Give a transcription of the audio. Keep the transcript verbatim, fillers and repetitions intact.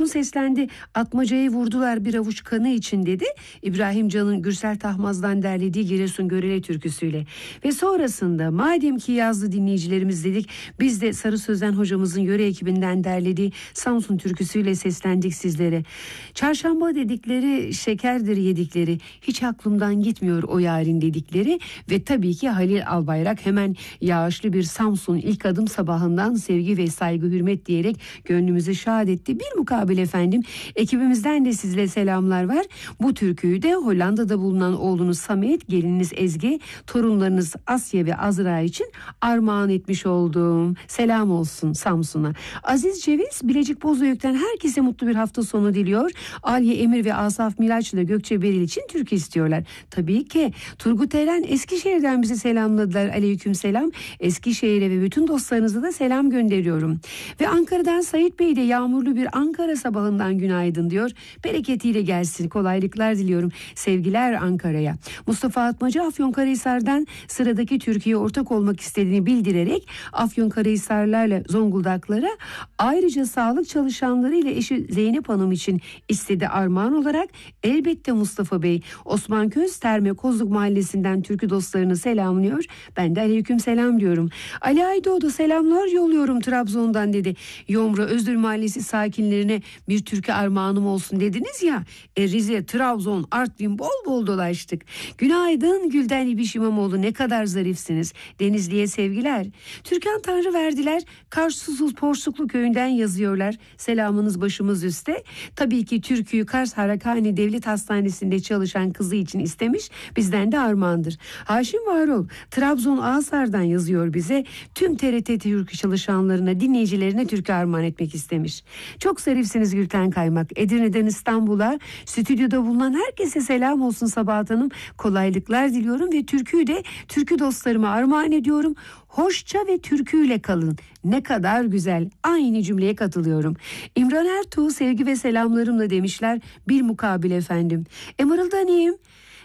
Tayfun seslendi. Atmacayı vurdular bir avuç kanı için dedi. İbrahim Can'ın Gürsel Tahmaz'dan derlediği Giresun Görele türküsüyle. Ve sonrasında madem ki yazdı dinleyicilerimiz dedik, biz de Sarı Sözen hocamızın yöre ekibinden derlediği Samsun türküsüyle seslendik sizlere. Çarşamba dedikleri şekerdir yedikleri, hiç aklımdan gitmiyor o yarın dedikleri ve tabii ki Halil Albayrak hemen yağışlı bir Samsun ilk adım sabahından sevgi ve saygı hürmet diyerek gönlümüzü şad etti. Bir mukabil efendim, ekibimizden de sizle selamlar var. Bu türküyü de Hollanda'da bulunan oğlunuz Samet, gelininiz Ezgi, torunlarınız Asya ve Azra için armağan etmiş oldum. Selam olsun Samsun'a. Aziz Ceviz Bilecik Bozüyük'ten herkese mutlu bir hafta sonu diliyor. Aliye Emir ve Asaf Milaçlı Gökçe Beril için türkü istiyorlar. Tabii ki Turgut Eren Eskişehir'den bizi selamladılar. Aleyküm selam. Eskişehir'e ve bütün dostlarınıza da selam gönderiyorum. Ve Ankara'dan Sait Bey de yağmurlu bir Ankara sabahından günaydın diyor. Bereketiyle gelsin. Kolaylıklar diliyorum. Sevgiler Ankara'ya. Mustafa Atmaca Afyonkarahisar'dan sıradaki Türkiye'ye ortak olmak istediğini bildirerek Afyonkarahisarlarla Zonguldaklara, ayrıca sağlık çalışanları ile eşi Zeynep Hanım için istedi armağan olarak. Elbette Mustafa Bey, Osman Köz Terme Kozluk Mahallesi'nden türkü dostlarını selamlıyor. Ben de aleyküm selam diyorum. Ali Aydoğdu selamlar yolluyorum Trabzon'dan dedi. Yomra Özdür Mahallesi sakinlerine bir türkü armağanım olsun dediniz ya. E, Rize, Trabzon, Artvin bol bol dolaştık. Günaydın Gülden İbiş İmamoğlu, ne kadar zarifsiniz. Denizli'ye sevgiler. Türkan Tanrı verdiler. Kars Susuz Porsuklu köyünden yazıyorlar. Selamınız başımız üstte. Tabii ki türküyü Kars Harakani Devlet Hastanesi'nde çalışan kızı için istemiş. Bizden de armağandır. Haşim Varol Trabzon Ağasar'dan yazıyor bize. Tüm T R T türkü çalışanlarına, dinleyicilerine türkü armağan etmek istemiş. Çok zarifsiniz Gülten Kaymak. Edirne'den İstanbul'a, stüdyoda bulunan herkese selam olsun Sabahat Hanım. Kolaylıklar diliyorum ve türküyü de türkü dostlarıma armağan ediyorum. Hoşça ve türküyle kalın. Ne kadar güzel. Aynı cümleye katılıyorum. İmran Ertuğ sevgi ve selamlarımla demişler. Bir mukabil efendim. E mırıldanayım.